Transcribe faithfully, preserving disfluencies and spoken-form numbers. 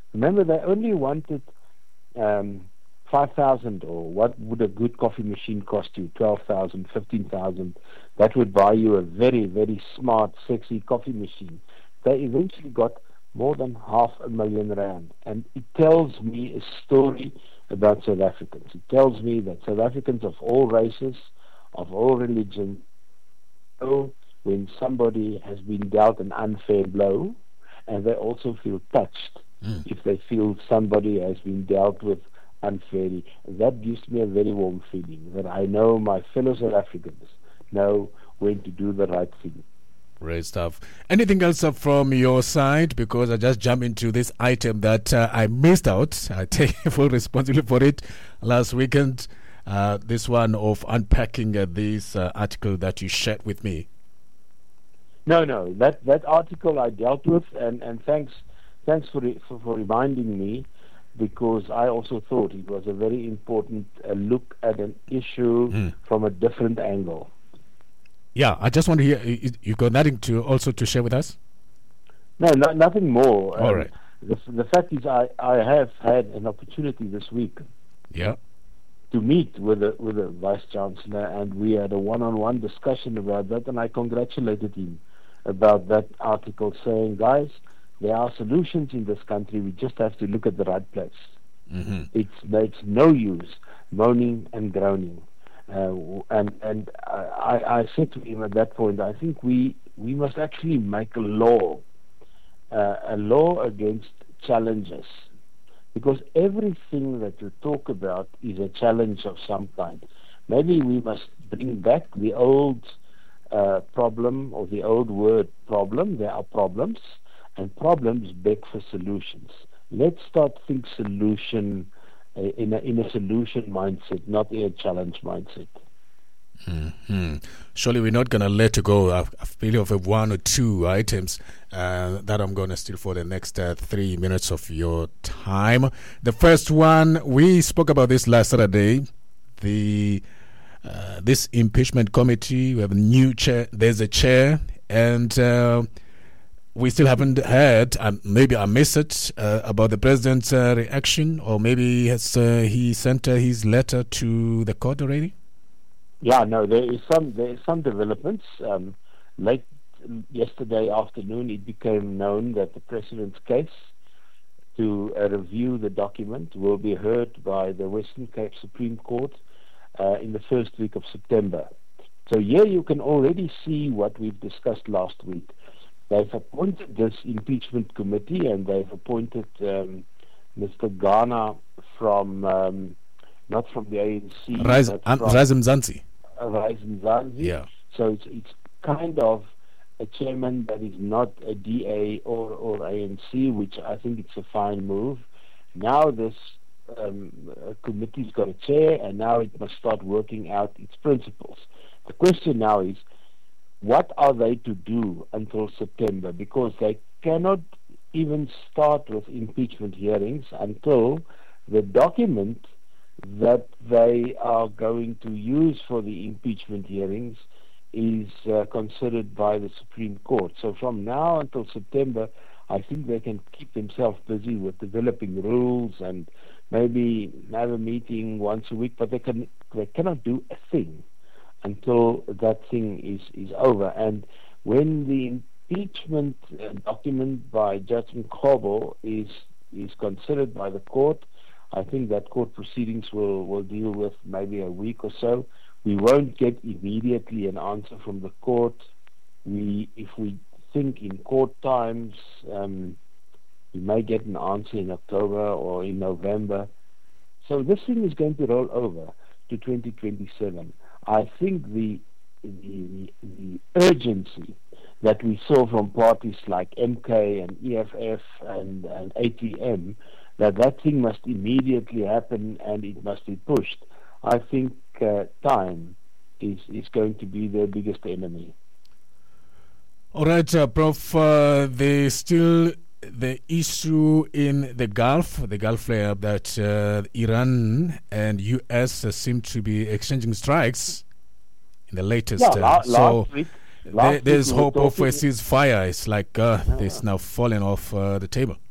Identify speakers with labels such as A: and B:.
A: Remember, they only wanted um, five thousand, or what would a good coffee machine cost you? twelve thousand, fifteen thousand. That would buy you a very, very smart, sexy coffee machine. They eventually got more than half a million rand. And it tells me a story about South Africans. It tells me that South Africans of all races, of all religions, know when somebody has been dealt an unfair blow, and they also feel touched mm. if they feel somebody has been dealt with unfairly. And that gives me a very warm feeling that I know my fellow South Africans know when to do the right thing.
B: Great stuff. Anything else uh, from your side? Because I just jumped into this item that uh, I missed out. I take full responsibility for it last weekend. Uh, this one of unpacking uh, this uh, article that you shared with me.
A: No, no, that that article I dealt with, and, and thanks thanks for, re- for for reminding me, because I also thought it was a very important uh, look at an issue mm. from a different angle.
B: Yeah, I just want to hear, you, you got nothing to also to share with us?
A: No, no nothing more.
B: All
A: um,
B: right.
A: The, the fact is I, I have had an opportunity this week
B: yeah.
A: to meet with the, with the Vice-Chancellor, and we had a one-on-one discussion about that, and I congratulated him about that article, saying, guys, there are solutions in this country, we just have to look at the right place.
B: Mm-hmm.
A: It's, it's no use moaning and groaning. Uh, and and I, I said to him at that point, I think we we must actually make a law, uh, a law against challenges, because everything that you talk about is a challenge of some kind. Maybe we must bring back the old uh, problem, or the old word problem. There are problems, and problems beg for solutions. Let's start think solution in a, in a solution mindset, not in a challenge mindset.
B: Mm-hmm. Surely we're not going to let you go. I, I feel you have one or two items uh, that I'm going to steal for the next uh, three minutes of your time. The first one, we spoke about this last Saturday. The uh, this impeachment committee, we have a new chair. There's a chair, and uh, we still haven't heard, um, maybe I missed it, uh, about the president's uh, reaction, or maybe has uh, he sent uh, his letter to the court already?
A: Yeah, no, there is some there is some developments. Um, late yesterday afternoon, it became known that the president's case to uh, review the document will be heard by the Western Cape Supreme Court uh, in the first week of September. So here you can already see what we've discussed last week. They've appointed this impeachment committee, and they've appointed um, Mister Ghana from, um, not from the A N C.
B: Rise Mzansi.
A: Uh, Rise Mzansi.
B: Yeah.
A: So it's, it's kind of a chairman that is not a D A or, or A N C, which I think it's a fine move. Now this um, committee's got a chair, and now it must start working out its principles. The question now is, what are they to do until September? Because they cannot even start with impeachment hearings until the document that they are going to use for the impeachment hearings is uh, considered by the Supreme Court. So from now until September, I think they can keep themselves busy with developing rules and maybe have a meeting once a week, but they can they cannot do a thing until that thing is, is over. And when the impeachment uh, document by Judge Mkhobo is is considered by the court, I think that court proceedings will, will deal with maybe a week or so. We won't get immediately an answer from the court. We, if we think in court times, um, we may get an answer in October or in November. So this thing is going to roll over to twenty twenty-seven. I think the, the the urgency that we saw from parties like M K and E F F and, and A T M, that that thing must immediately happen and it must be pushed. I think uh, time is, is going to be their biggest enemy.
B: All right, uh, Prof, uh, there's still the issue in the Gulf, the Gulf flare that uh, Iran and U S uh, seem to be exchanging strikes in the latest.
A: Yeah,
B: uh,
A: la-
B: so
A: last week, last
B: there, there's
A: week we
B: hope of a
A: talking,
B: ceasefire. It's like uh,
A: yeah.
B: it's now falling off uh, the table.